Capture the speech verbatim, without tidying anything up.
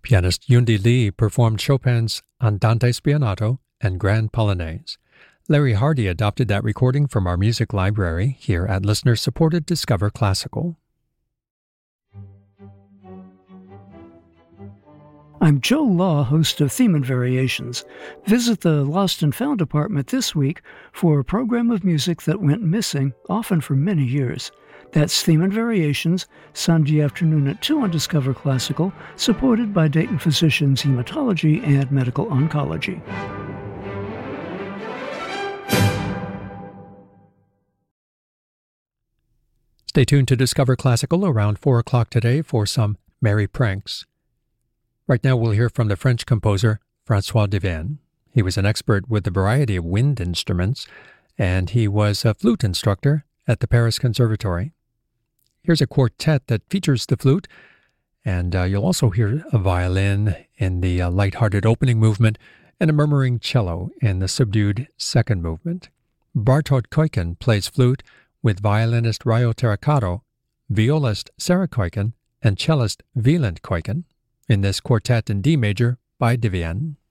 Pianist Yundi Lee performed Chopin's Andante Spianato and Grand Polonaise. Larry Hardy adopted that recording from our music library here at listener-supported Discover Classical. I'm Joe Law, host of Theme and Variations. Visit the Lost and Found department this week for a program of music that went missing, often for many years. That's Theme and Variations, Sunday afternoon at two on Discover Classical, supported by Dayton Physicians Hematology and Medical Oncology. Stay tuned to Discover Classical around four o'clock today for some merry pranks. Right now we'll hear from the French composer François Devienne. He was an expert with a variety of wind instruments, and he was a flute instructor at the Paris Conservatory. Here's a quartet that features the flute, and uh, you'll also hear a violin in the uh, light-hearted opening movement and a murmuring cello in the subdued second movement. Bartold Kuiken plays flute with violinist Rayo Terracato, violist Sarah Kuiken, and cellist Wieland Kuiken in this quartet in D major by Devienne.